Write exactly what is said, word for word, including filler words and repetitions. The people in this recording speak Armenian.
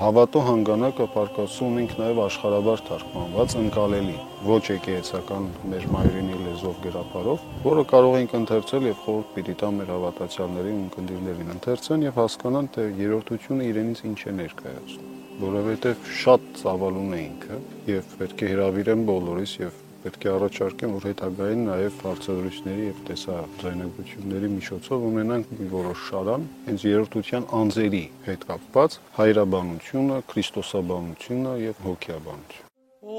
Հավատո հանգանակը պարկասում ունենք նաև աշխարհաբար թարգմանված ընկալելի ոչ եկեղեցական մեր մայրենի լեզվով գրապարով, որը կարող ենք ընթերցել եւ խորհուրդ պիտի տա մեր հավատացյալներին ու ընկերներին ընթերցեն եւ հասկանան, թե երրորդությունը իրենից ինչ է ներկայացնում, որովհետեւ շատ ծավալուն է ինքը եւ պետք է հրավիրեմ բոլորիս եւ պետք է առաջարկեմ, որ հետագային նաև հարցադրությունների եւ տեսաձայնագրությունների միջոցով ունենանք մի որոշ շարան հենց երրորդության անձերի հետ կապված հայրաբանությունը, քրիստոսաբանությունը եւ հոգեաբանությունը։